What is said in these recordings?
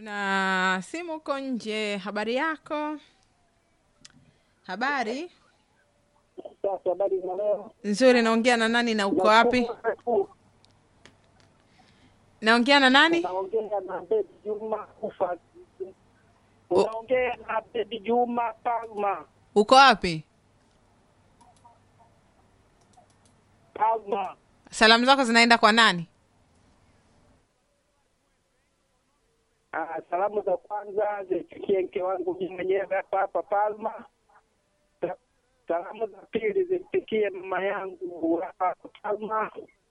Kuna simu uko nje. Habari yako? Habari Sasa habari za leo. nzuri. Naongea na nani na uko wapi? Naongea na nani? Naongea na Bedi Juma Kufa. Unaongea na Bedi Juma Palma. Uko wapi? Palma. Salamu zako zinaenda kwa nani? Salamu za kwanza zifikie mke wangu mimi mwenyewe hapa Palma. Salamu za pili zifikie mama yangu hapa Palma.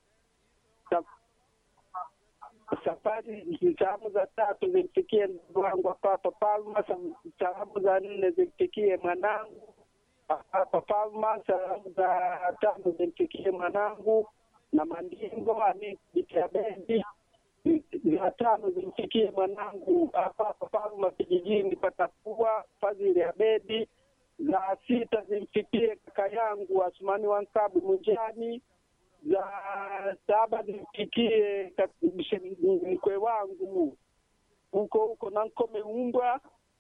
Salamu za tatu zimfikie ndugu wangu hapa Palma. Salamu za nne zimfikie mwanangu hapa Palma. Salamu za tano zimfikie mwanangu na Mandingo Anita Bendi. Za tano zimfikie mwanangu hapa Palma kijijini Patakua Fadhili Abedi. Za sita zimfikie kaka yangu Asmani Wankabu Munjani. Za saba zimfikie mkwe wangu huko na Nkome Umbwa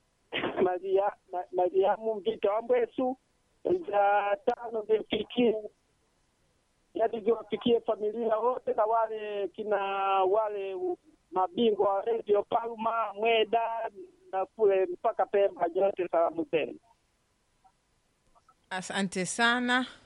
Mariamu Mvita wa Mbwesu. Za tano zimfikie ziwafikie familia wote na wale mabingwa wa Radio Palma Mweda na kule mpaka Pemba, yote salamu zenu. Asante sana.